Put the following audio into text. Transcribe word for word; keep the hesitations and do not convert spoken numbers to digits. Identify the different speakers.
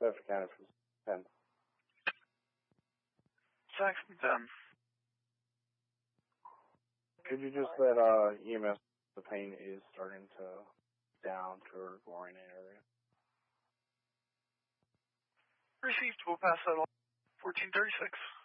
Speaker 1: Bedford County for ten.
Speaker 2: Saxon ten.
Speaker 1: Could you just let uh, E M S the pain is starting to down to a groin area?
Speaker 2: Received. We'll pass that on. fourteen thirty-six.